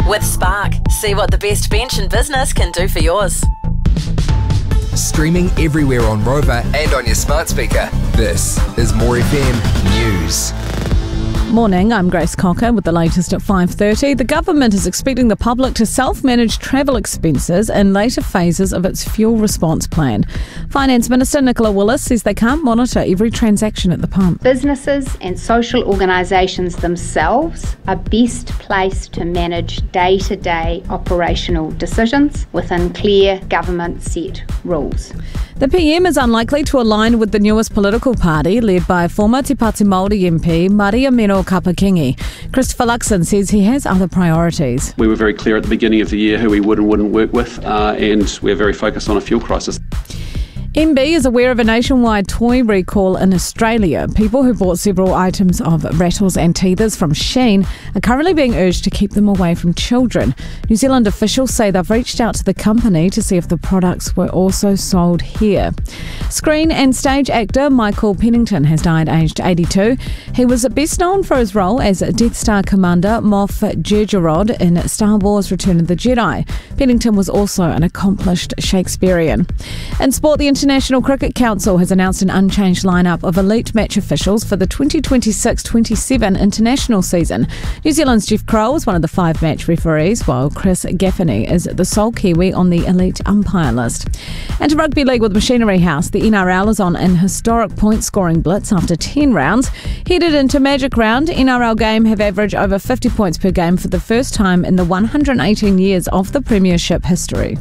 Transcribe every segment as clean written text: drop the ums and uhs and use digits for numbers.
With Spark, see what the best bench in business can do for yours. Streaming everywhere on Rover and on your smart speaker. This is More FM News. Morning, I'm Grace Cocker with the latest at 5:30. The government is expecting the public to self-manage travel expenses in later phases of its fuel response plan. Finance Minister Nicola Willis says they can't monitor every transaction at the pump. Businesses and social organisations themselves are best placed to manage day-to-day operational decisions within clear government-set rules. The PM is unlikely to align with the newest political party led by former Te Pāti Māori MP Maria Meno Kapakingi. Christopher Luxon says he has other priorities. We were very clear at the beginning of the year who we would and wouldn't work with, and we're very focused on a fuel crisis. MB is aware of a nationwide toy recall in Australia. People who bought several items of rattles and teethers from Shein are currently being urged to keep them away from children. New Zealand officials say they've reached out to the company to see if the products were also sold here. Screen and stage actor Michael Pennington has died aged 82. He was best known for his role as Death Star Commander Moff Gideon in Star Wars Return of the Jedi. Pennington was also an accomplished Shakespearean. In sport, the International Cricket Council has announced an unchanged lineup of elite match officials for the 2026-27 international season. New Zealand's Jeff Crow is one of the 5 match referees, while Chris Gaffney is the sole Kiwi on the elite umpire list. And to Rugby League with Machinery House, the NRL is on an historic point-scoring blitz after 10 rounds. Headed into Magic Round, NRL game have averaged over 50 points per game for the first time in the 118 years of the Premiership history.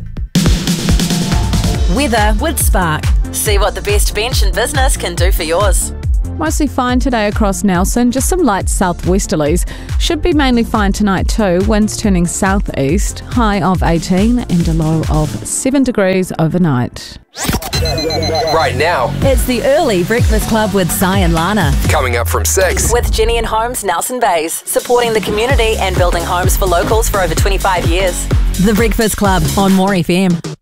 Weather with Spark. See what the best bench in business can do for yours. Mostly fine today across Nelson, just some light southwesterlies. Should be mainly fine tonight too, winds turning southeast, high of 18 and a low of 7 degrees overnight. Right now, It's the early Breakfast Club with Si and Lana. coming up from 6. With Jenny and Homes Nelson Bays, supporting the community and building homes for locals for over 25 years. The Breakfast Club on More FM.